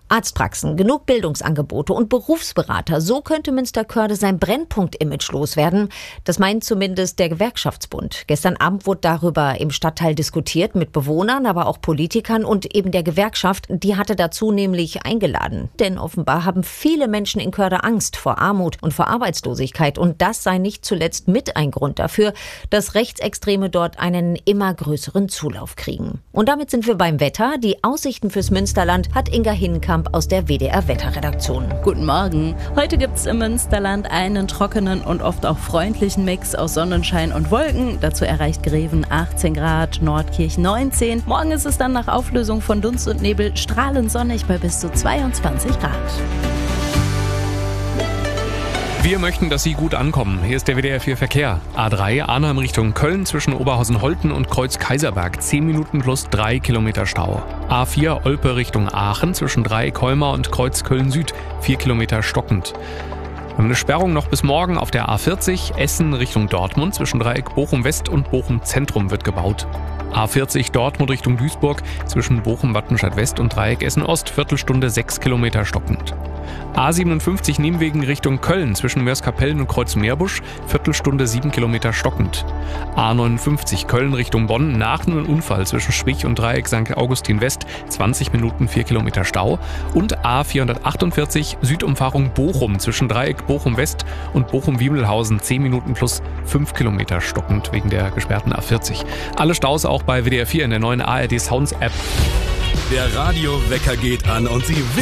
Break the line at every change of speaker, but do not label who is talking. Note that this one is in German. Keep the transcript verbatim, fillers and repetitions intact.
Arztpraxen, genug Bildungsangebote und Berufsberater. So könnte Münsterkörde sein Brennpunkt-Image loswerden. Das meint zumindest der Gewerkschaftsbund. Gestern Abend wurde darüber im Stadtteil diskutiert mit Bewohnern, aber auch Politikern und eben der Gewerkschaft. Die hatte dazu nämlich eingeladen. Denn offenbar haben viele Menschen in Körde Angst vor Armut und vor Arbeitslosigkeit. Und das sei nicht zuletzt mit ein Grund dafür, dass Rechtsextreme dort einen immer größeren Zulauf kriegen. Und damit sind wir beim Wetter. Die Aussichten fürs Münsterland hat Inga Hinnenkamp aus der W D R-Wetterredaktion.
Guten Morgen. Heute gibt es im Münsterland einen trockenen und oft auch freundlichen Mix aus Sonnenschein und Wolken. Dazu erreicht Greven achtzehn Grad, Nordkirch neunzehn. Morgen ist es dann nach Auflösung von Dunst und Nebel strahlend sonnig bei bis zu zweiundzwanzig Grad.
Wir möchten, dass Sie gut ankommen. Hier ist der W D R vier Verkehr. A drei, Arnhem Richtung Köln zwischen Oberhausen-Holten und Kreuz-Kaiserberg. zehn Minuten plus drei Kilometer Stau. A vier, Olpe Richtung Aachen zwischen Dreieck-Holmer und Kreuz Köln-Süd. vier Kilometer stockend. Wir haben eine Sperrung noch bis morgen auf der A vierzig. Essen Richtung Dortmund zwischen Dreieck Bochum-West und Bochum-Zentrum wird gebaut. A vierzig Dortmund Richtung Duisburg zwischen Bochum-Wattenscheid-West und Dreieck Essen-Ost. Viertelstunde sechs Kilometer stockend. A siebenundfünfzig Nienwegen Richtung Köln zwischen Mörs-Kapellen und Kreuz-Meerbusch, Viertelstunde sieben Kilometer stockend. A neunundfünfzig Köln Richtung Bonn nach einem Unfall zwischen Schwich und Dreieck Sankt Augustin West, zwanzig Minuten vier Kilometer Stau. Und A vierhundertachtundvierzig Südumfahrung Bochum zwischen Dreieck Bochum West und Bochum-Wiemelhausen, zehn Minuten plus fünf Kilometer stockend wegen der gesperrten A vierzig. Alle Staus auch bei W D R vier in der neuen A R D Sounds App.
Der Radiowecker geht an und Sie